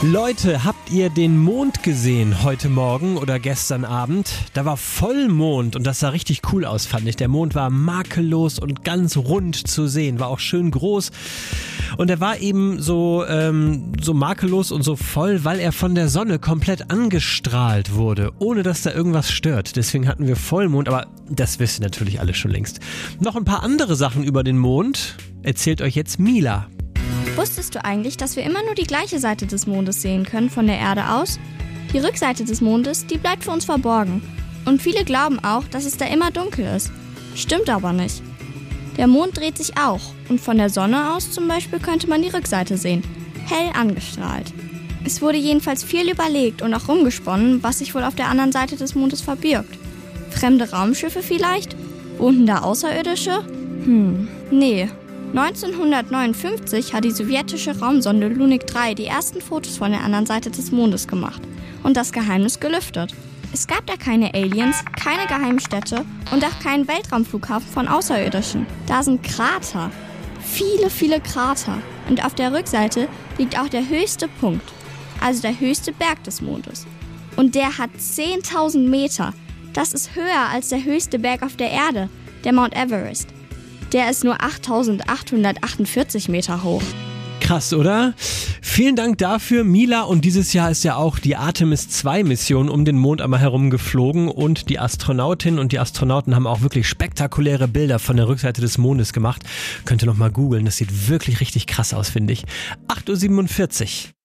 Leute, habt ihr den Mond gesehen heute Morgen oder gestern Abend? Da war Vollmond und das sah richtig cool aus, fand ich. Der Mond war makellos und ganz rund zu sehen, war auch schön groß. Und er war eben so makellos und so voll, weil er von der Sonne komplett angestrahlt wurde, ohne dass da irgendwas stört. Deswegen hatten wir Vollmond, aber das wisst ihr natürlich alle schon längst. Noch ein paar andere Sachen über den Mond erzählt euch jetzt Mila. Wusstest du eigentlich, dass wir immer nur die gleiche Seite des Mondes sehen können von der Erde aus? Die Rückseite des Mondes, die bleibt für uns verborgen. Und viele glauben auch, dass es da immer dunkel ist. Stimmt aber nicht. Der Mond dreht sich auch und von der Sonne aus zum Beispiel könnte man die Rückseite sehen. Hell angestrahlt. Es wurde jedenfalls viel überlegt und auch rumgesponnen, was sich wohl auf der anderen Seite des Mondes verbirgt. Fremde Raumschiffe vielleicht? Wohnten da Außerirdische? Nee. 1959 hat die sowjetische Raumsonde Lunik 3 die ersten Fotos von der anderen Seite des Mondes gemacht und das Geheimnis gelüftet. Es gab da keine Aliens, keine Geheimstädte und auch keinen Weltraumflughafen von Außerirdischen. Da sind Krater. Viele, viele Krater. Und auf der Rückseite liegt auch der höchste Punkt, also der höchste Berg des Mondes. Und der hat 10.000 Meter. Das ist höher als der höchste Berg auf der Erde, der Mount Everest. Der ist nur 8.848 Meter hoch. Krass, oder? Vielen Dank dafür, Mila. Und dieses Jahr ist ja auch die Artemis 2 Mission um den Mond einmal herum geflogen. Und die Astronautinnen und die Astronauten haben auch wirklich spektakuläre Bilder von der Rückseite des Mondes gemacht. Könnt ihr noch mal googeln, das sieht wirklich richtig krass aus, finde ich. 8.47 Uhr.